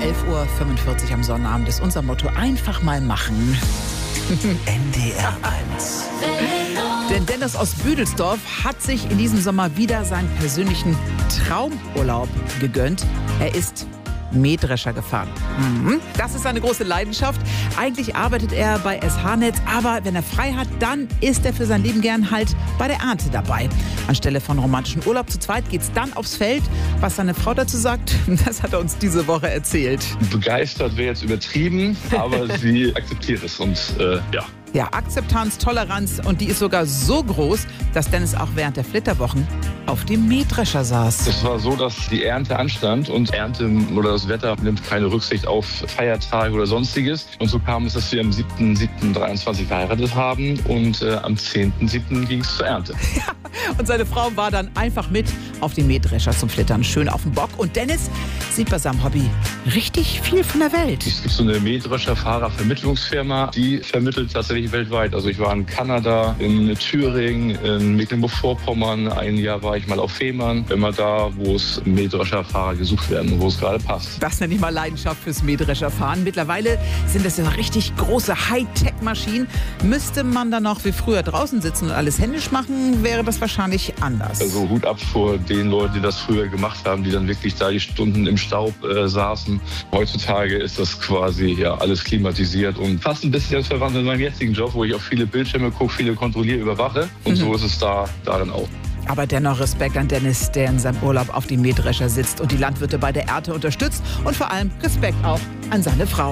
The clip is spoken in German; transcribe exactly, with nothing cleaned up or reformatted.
elf Uhr fünfundvierzig am Sonnabend ist unser Motto: einfach mal machen. N D R eins. Denn Dennis aus Büdelsdorf hat sich in diesem Sommer wieder seinen persönlichen Traumurlaub gegönnt. Er ist Mähdrescher gefahren. Mhm. Das ist seine große Leidenschaft. Eigentlich arbeitet er bei S H-Netz, aber wenn er frei hat, dann ist er für sein Leben gern halt bei der Ernte dabei. Anstelle von romantischen Urlaub zu zweit geht's dann aufs Feld. Was seine Frau dazu sagt, das hat er uns diese Woche erzählt. Begeistert wäre jetzt übertrieben, aber sie akzeptiert es und äh, ja. Ja, Akzeptanz, Toleranz, und die ist sogar so groß, dass Dennis auch während der Flitterwochen auf dem Mähdrescher saß. Es war so, dass die Ernte anstand und Ernte oder das Wetter nimmt keine Rücksicht auf Feiertage oder Sonstiges. Und so kam es, dass wir am siebten siebten dreiundzwanzig geheiratet haben und äh, am zehnten siebten ging es zur Ernte. Ja, und seine Frau war dann einfach mit auf den Mähdrescher zum Flittern, schön auf dem Bock. Und Dennis sieht bei seinem Hobby richtig viel von der Welt. Es gibt so eine Mähdrescher-Fahrervermittlungsfirma, die vermittelt tatsächlich weltweit. Also ich war in Kanada, in Thüringen, in Mecklenburg-Vorpommern. Ein Jahr war ich mal auf Fehmarn. Immer da, wo es Mähdrescherfahrer gesucht werden und wo es gerade passt. Das nenne ich mal Leidenschaft fürs Mähdrescherfahren. Mittlerweile sind das ja richtig große Hightech-Maschinen. Müsste man dann noch wie früher draußen sitzen und alles händisch machen, wäre das wahrscheinlich anders. Also Hut ab vor den Leuten, die das früher gemacht haben, die dann wirklich da die Stunden im Staub äh, saßen. Heutzutage ist das quasi ja alles klimatisiert und fast ein bisschen verwandt in meinem jetzigen Job, wo ich auf viele Bildschirme gucke, viele kontrolliere, überwache. Und mhm. so ist es da, da dann auch. Aber dennoch Respekt an Dennis, der in seinem Urlaub auf dem Mähdrescher sitzt und die Landwirte bei der Ernte unterstützt. Und vor allem Respekt auch an seine Frau.